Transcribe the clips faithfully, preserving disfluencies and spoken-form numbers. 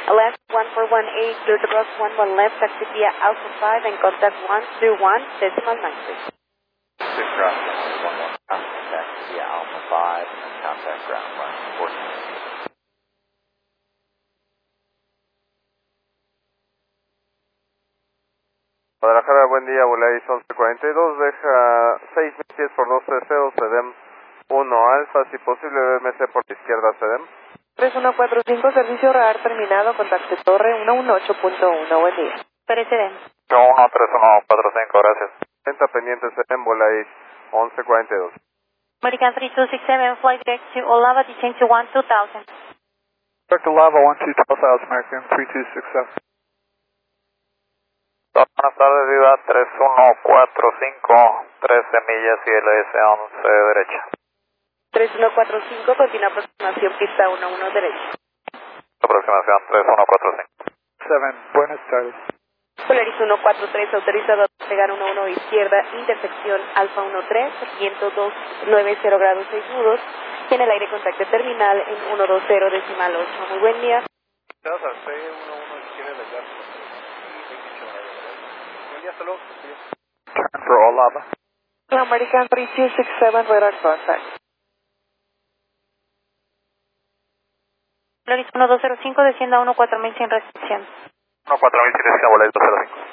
left one four one eight, clear to cross one one left, taxi via Alpha five and contact one two one, decimal nine six. Six ground, one one, contact via Alpha five and contact ground one fourteen. Guadalajara, buen día, Volaris once cuarenta y dos, deja seis mil pies por dos tres cero, Sedem uno Alfa, si posible B M C por la izquierda, Sedem. tres uno cuatro cinco, servicio radar terminado, contacte torre uno uno ocho punto uno, buen día. Pero Sedem. uno tres uno cuatro cinco, gracias. Venta pendiente, Sedem, Volaris once cuarenta y dos. American three two six seven, flight direct to Olava, descend to one two thousand. Direct to Lava one two twelve thousand, American three two six seven. Buenas tardes, Viva tres uno cuatro cinco, trece millas y L S once derecha. tres uno cuatro cinco, continúa aproximación pista uno uno derecha. Aproximación tres uno cuatro cinco. seven, buenas tardes. Polaris uno cuatro tres, autorizado a despegar uno uno izquierda, intersección Alfa uno tres, viento dos nueve cero grados seis nudos, tiene el aire contacto terminal en uno dos cero decimal ocho. Muy buen día. Gracias a C uno uno izquierda de gas. Buen día, hasta luego. Turn for Olava. American three two six seven, radar contact. Polaris uno dos cero cinco, descienda a uno cuatro mil sin restricción. uno cuatro mil tienes que Volaris dos cero cinco.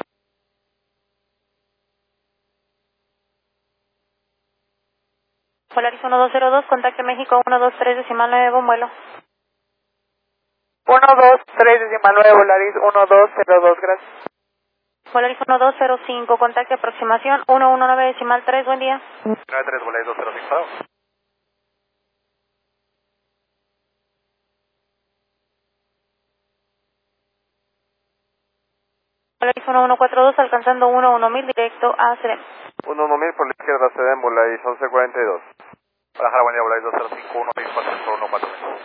Polaris uno dos cero dos, contacte México uno dos tres decimal nueve, buen vuelo. uno dos tres decimal nueve, Volaris uno dos cero dos, gracias. Polaris uno dos cero cinco, contacte aproximación uno uno nueve decimal tres, buen día. nueve tres Volaris dos cero cinco. Polaris uno uno cuatro dos, alcanzando uno uno mil directo a Sedem. uno uno mil por la izquierda, Sedem, Volaris once cuarenta y dos. Guadalajara, buen día, Volaris dos cero cinco, uno seis cuatro uno cuatro cinco.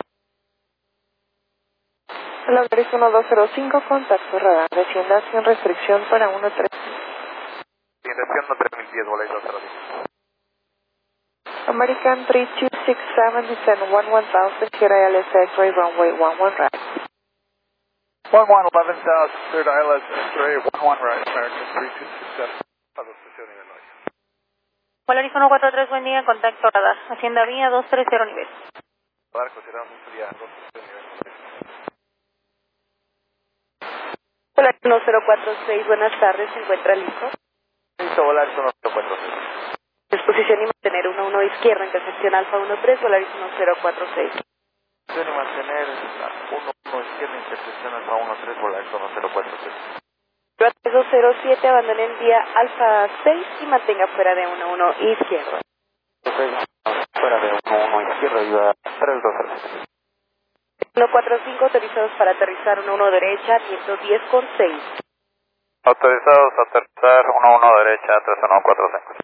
Volaris uno dos cero cinco, contacto radar, descienda sin restricción para uno tres. Dirección no tres mil pies, Volaris dos cero cinco. American three two six seven, descend one one thousand, gira L S X-ray, runway one one right. one one eleven thousand, cleared I L S X-ray, one one right, American three two six seven. Polaris uno cuatro tres, buen día, contacto radar, hacienda vía dos tres cero nivel. Barco, consideramos un día dos tres cero nivel. Polaris uno cero cuatro seis, buenas tardes, ¿se encuentra listo? Listo, Volaris uno cero cuatro seis. Disposición y mantener uno uno izquierda, intersección Alfa uno tres, Volaris uno cero cuatro seis. Disposición y mantener uno uno izquierda, intersección Alfa uno tres, Volaris uno cero cuatro seis. tres dos cero siete, abandone el vía Alfa seis y mantenga fuera de uno uno izquierda. Fuera de uno uno izquierda, Viva tres dos cero. uno cuatro cinco, autorizados para aterrizar uno uno derecha, ciento diez con seis. Autorizados a aterrizar uno uno derecha, tres uno cuatro cinco.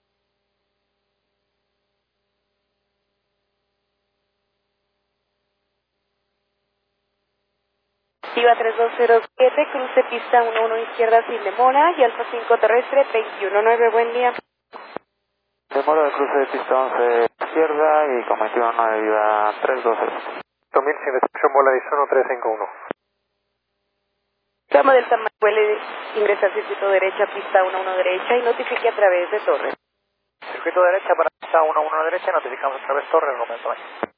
Viva tres dos cero siete, cruce pista uno uno izquierda sin demora y Alfa cinco terrestre veintiuno nueve, buen día. Demora de cruce de pista once izquierda y con veintiuno nueve, Viva tres dos cero. ocho mil sin restricción, Volaris uno tres cinco uno. Tramo del tamaño, puede ingresar circuito derecha, pista uno uno derecha y notifique a través de torre. Circuito derecha para pista uno uno derecha, notificamos a través torre el momento.